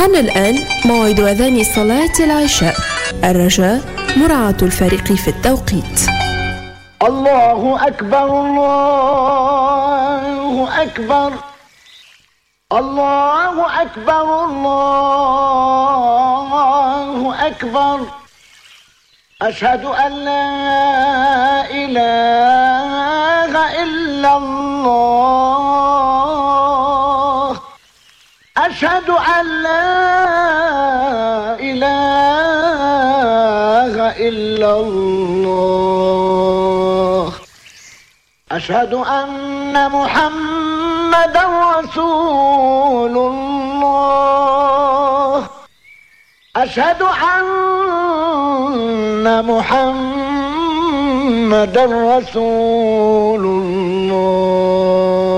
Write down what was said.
حان الآن موعد أذان صلاة العشاء. الرجاء مراعاة الفارق في التوقيت. الله أكبر الله أكبر الله أكبر الله أكبر أشهد أن لا إله إلا الله أشهد أن لا إله إلا الله أشهد أن محمدا رسول الله أشهد أن محمدا رسول الله